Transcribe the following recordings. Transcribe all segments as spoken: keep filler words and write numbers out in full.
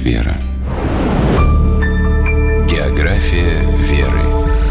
Вера. География веры.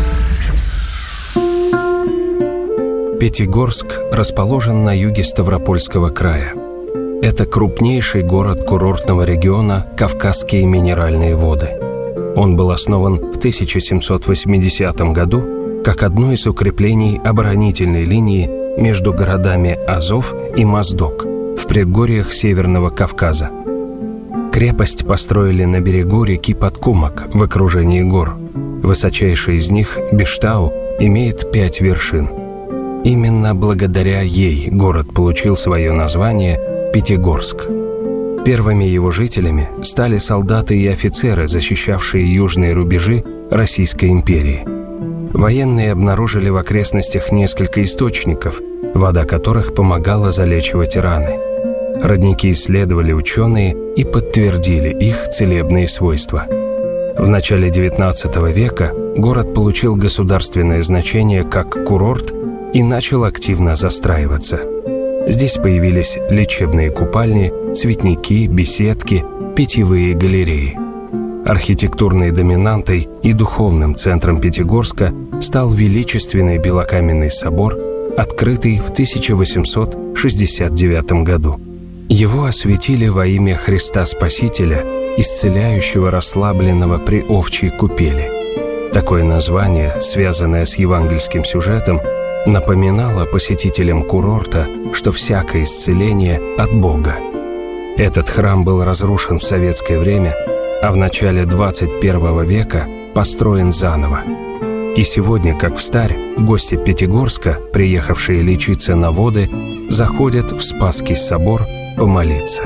Пятигорск расположен на юге Ставропольского края. Это крупнейший город курортного региона Кавказские минеральные воды. Он был основан в тысяча семьсот восьмидесятом году как одно из укреплений оборонительной линии между городами Азов и Моздок в предгорьях Северного Кавказа. Крепость построили на берегу реки Подкумок в окружении гор. Высочайшая из них, Биштау, имеет пять вершин. Именно благодаря ей город получил свое название Пятигорск. Первыми его жителями стали солдаты и офицеры, защищавшие южные рубежи Российской империи. Военные обнаружили в окрестностях несколько источников, вода которых помогала залечивать раны. Родники исследовали ученые и подтвердили их целебные свойства. В начале девятнадцатого века город получил государственное значение как курорт и начал активно застраиваться. Здесь появились лечебные купальни, цветники, беседки, питьевые галереи. Архитектурной доминантой и духовным центром Пятигорска стал величественный белокаменный собор, открытый в тысяча восемьсот шестьдесят девятом году. Его осветили во имя Христа Спасителя, исцеляющего расслабленного при овчьей купели. Такое название, связанное с евангельским сюжетом, напоминало посетителям курорта, что всякое исцеление от Бога. Этот храм был разрушен в советское время, а в начале двадцать первого века построен заново. И сегодня, как встарь, гости Пятигорска, приехавшие лечиться на воды, заходят в Спасский собор помолиться.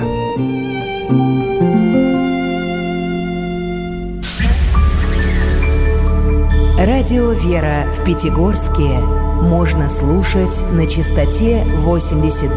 Радио «Вера» в Пятигорске можно слушать на частоте восемьдесят